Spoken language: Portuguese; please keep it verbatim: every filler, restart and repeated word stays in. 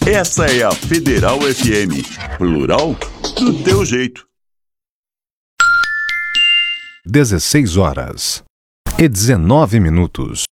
Essa é a Federal F M, plural do teu jeito. dezesseis horas e dezenove minutos.